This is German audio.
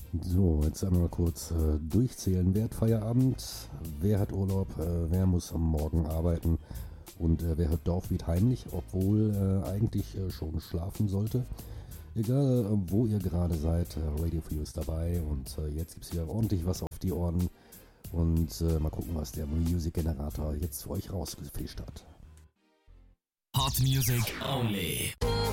So, jetzt einmal kurz durchzählen. Wer hat Feierabend? Wer hat Urlaub? Wer muss am Morgen arbeiten? Und wer hört Dorfbeat heimlich, obwohl eigentlich schon schlafen sollte? Egal, wo ihr gerade seid, Radio for You ist dabei. Und jetzt gibt es wieder ordentlich was auf die Ohren. Und mal gucken, was der Music Generator jetzt für euch rausgefischt hat. Hot Music Only.